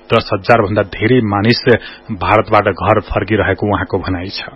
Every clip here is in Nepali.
10,000 भन्दा धेरै मानिस भारतबाट घर फर्किरहेको उहाँको भनाइ छ।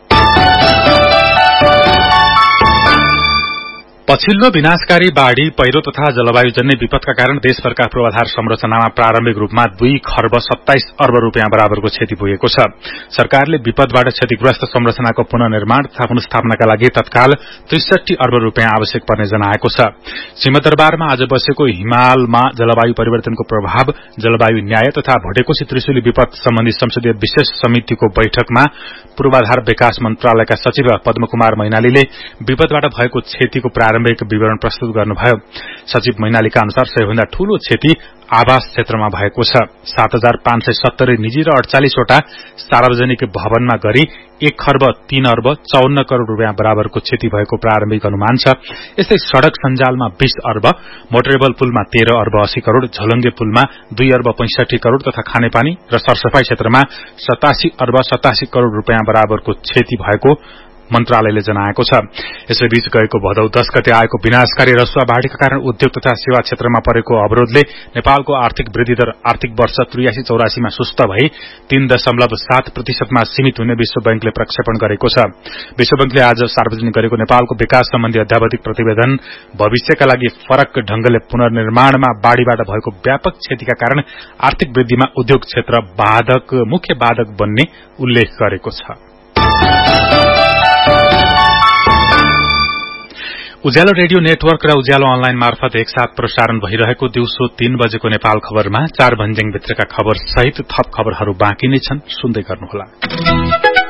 पछिल्लो विनाशकारी बाढ़ी, पहिरो तथा जलवायुजन्य विपदका कारण देशभरका पूर्वाधार संरचनामा प्रारम्भिक रूपमा 2 खर्ब 27 अर्ब रूपियाँ बराबरको क्षति पुगेको छ। सरकारले विपदबाट क्षतिग्रस्त संरचनाको पुनर्निर्माण तथा पुनर्स्थापनाका लागि तत्काल 63 अर्ब रूपियाँ आवश्यक पर्ने जनाएको छ। सिंहदरबारमा आज बसेको हिमालमा जलवायु परिवर्तनको प्रभाव, जलवायु न्याय तथा भटेकोशी त्रिशुली विपद सम्बन्धी संसदीय विशेष समितिको बैठकमा पूर्वाधार विकास मन्त्रालयका सचिव पद्मकुमार मैनालीले विपदबाट भएको क्षतिको प्रारम्भिक विवरण प्रस्तुत गर्नुभयो। सचिव मैनालीका अनुसार सबैभन्दा ठूलो क्षति आवास क्षेत्रमा भएको छ। 7,570 निजी र 48 वटा सार्वजनिक भवनमा गरी 1 खर्ब 3 अर्ब 54 करोड़ रूपियाँ बराबरको क्षति भएको प्रारम्भिक अनुमान छ। यस्तै सड़क सञ्जालमा 20 अर्ब, मोटरेबल पुलमा 13 अर्ब 80 करोड़, झोलङ्गे पुलमा 2 अर्ब 65 करोड़ तथा खानेपानी र सरसफाई क्षेत्रमा 87 अर्ब 87 करोड़ रूपियाँ बराबरको क्षति भएको मन्त्रालयले जनाएको छ। यसैबीच गएको भदौ 10 गते आएको विनाशकारी रसुवा बाढ़ीका कारण उद्योग तथा सेवा क्षेत्रमा परेको अवरोधले नेपालको आर्थिक वृद्धि दर आर्थिक वर्ष 83-84 मा सुस्त भई 3.7% मा सीमित हुने विश्व बैंकले प्रक्षेपण गरेको छ। विश्व बैंकले आज सार्वजनिक गरेको नेपालको विकास सम्बन्धी अध्यावधिक प्रतिवेदन भविष्यका लागि फरक ढंगले पुनर्निर्माणमा बाढ़ीबाट भएको व्यापक क्षतिका कारण आर्थिक वृद्धिमा उद्योग क्षेत्र मुख्य बाधक बन्ने उल्लेख गरेको छ। उज्यालो रेडियो नेटवर्क र उज्यालो अनलाइन मार्फत एकसाथ प्रसारण भइरहेको दिउँसो 3 बजेको नेपाल खबरमा 4 भन्ज्याङ भित्रका खबर सहित थप खबरहरू बाँकी नै छन्, सुन्दै गर्नुहोला।